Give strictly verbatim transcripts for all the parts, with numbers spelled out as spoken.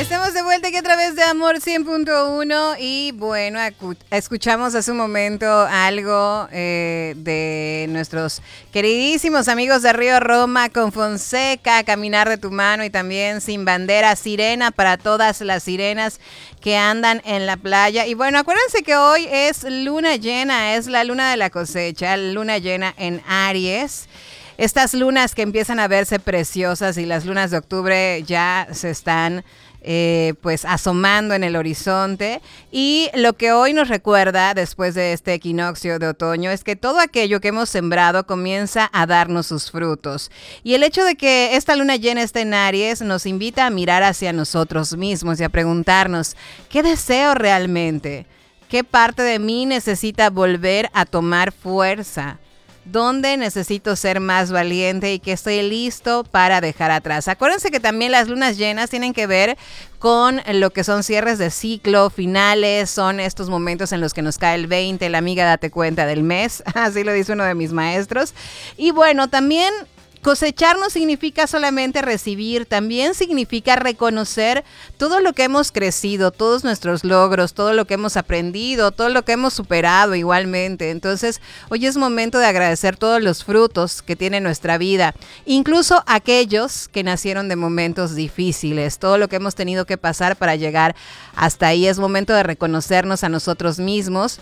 Estamos de vuelta aquí a través de Amor cien punto uno y bueno, acu- escuchamos hace un momento algo eh, de nuestros queridísimos amigos de Río Roma con Fonseca, Caminar de tu mano y también Sin Bandera, Sirena para todas las sirenas que andan en la playa. Y bueno, acuérdense que hoy es luna llena, es la luna de la cosecha, luna llena en Aries. Estas lunas que empiezan a verse preciosas y las lunas de octubre ya se están eh, pues asomando en el horizonte. Y lo que hoy nos recuerda después de este equinoccio de otoño es que todo aquello que hemos sembrado comienza a darnos sus frutos. Y el hecho de que esta luna llena esté en Aries nos invita a mirar hacia nosotros mismos y a preguntarnos, ¿qué deseo realmente? ¿Qué parte de mí necesita volver a tomar fuerza? ¿Dónde necesito ser más valiente y que estoy listo para dejar atrás? Acuérdense que también las lunas llenas tienen que ver con lo que son cierres de ciclo, finales, son estos momentos en los que nos cae el veinte, la amiga date cuenta del mes, así lo dice uno de mis maestros. Y bueno, también cosechar no significa solamente recibir, también significa reconocer todo lo que hemos crecido, todos nuestros logros, todo lo que hemos aprendido, todo lo que hemos superado igualmente. Entonces, hoy es momento de agradecer todos los frutos que tiene nuestra vida, incluso aquellos que nacieron de momentos difíciles, todo lo que hemos tenido que pasar para llegar hasta ahí. Es momento de reconocernos a nosotros mismos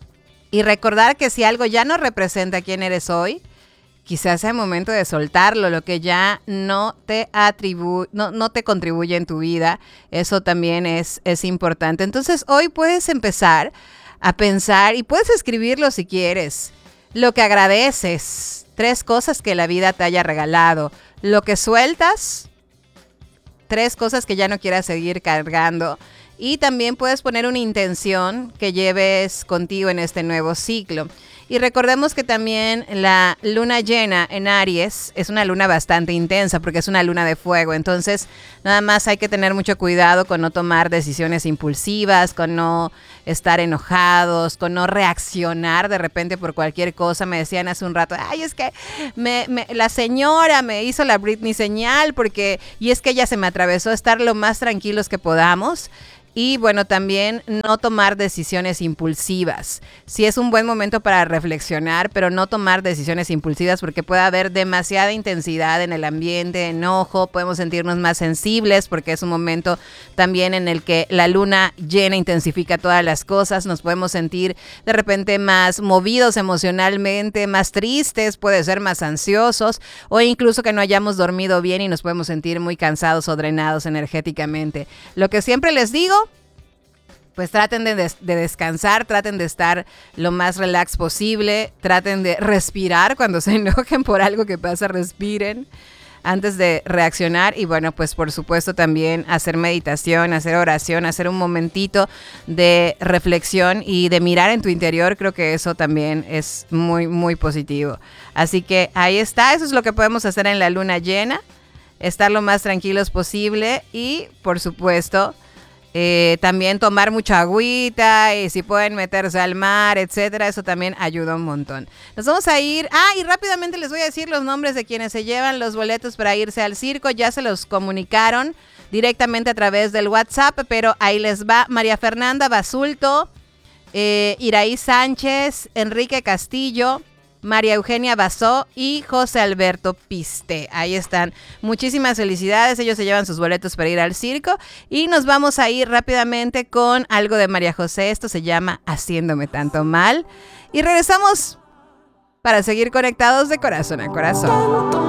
y recordar que si algo ya no representa quién eres hoy, quizás sea el momento de soltarlo, lo que ya no te atribu- no, no te contribuye en tu vida. Eso también es, es importante. Entonces hoy puedes empezar a pensar y puedes escribirlo si quieres. Lo que agradeces, tres cosas que la vida te haya regalado. Lo que sueltas, tres cosas que ya no quieras seguir cargando. Y también puedes poner una intención que lleves contigo en este nuevo ciclo. Y recordemos que también la luna llena en Aries es una luna bastante intensa porque es una luna de fuego. Entonces, nada más hay que tener mucho cuidado con no tomar decisiones impulsivas, con no estar enojados, con no reaccionar de repente por cualquier cosa. Me decían hace un rato, ay, es que me, me, la señora me hizo la Britney señal porque, y es que ella se me atravesó. Estar lo más tranquilos que podamos. Y bueno, también no tomar decisiones impulsivas. Sí es un buen momento para reflexionar, pero no tomar decisiones impulsivas porque puede haber demasiada intensidad en el ambiente, enojo, podemos sentirnos más sensibles porque es un momento también en el que la luna llena intensifica todas las cosas. Nos podemos sentir de repente más movidos emocionalmente, más tristes, puede ser más ansiosos o incluso que no hayamos dormido bien y nos podemos sentir muy cansados o drenados energéticamente. Lo que siempre les digo, pues traten de, des- de descansar, traten de estar lo más relax posible, traten de respirar cuando se enojen por algo que pasa, respiren antes de reaccionar y bueno, pues por supuesto también hacer meditación, hacer oración, hacer un momentito de reflexión y de mirar en tu interior. Creo que eso también es muy, muy positivo. Así que ahí está, eso es lo que podemos hacer en la luna llena, estar lo más tranquilos posible y por supuesto Eh, también tomar mucha agüita y si pueden meterse al mar, etcétera, eso también ayuda un montón. Nos vamos a ir, ah, y rápidamente les voy a decir los nombres de quienes se llevan los boletos para irse al circo, ya se los comunicaron directamente a través del WhatsApp, pero ahí les va: María Fernanda Basulto, eh, Iraí Sánchez, Enrique Castillo, María Eugenia Basó y José Alberto Piste. Ahí están. Muchísimas felicidades. Ellos se llevan sus boletos para ir al circo. Y nos vamos a ir rápidamente con algo de María José. Esto se llama Haciéndome Tanto Mal. Y regresamos para seguir conectados de corazón a corazón.